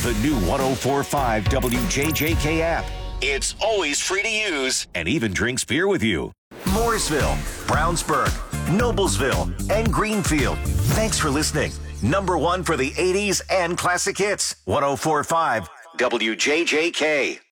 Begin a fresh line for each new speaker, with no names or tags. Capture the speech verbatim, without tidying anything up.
the new one oh four point five W J J K app. It's always free to use and even drinks beer with you. Mooresville, Brownsburg, Noblesville, and Greenfield. Thanks for listening. Number one for the eighties and classic hits. one oh four point five W J J K.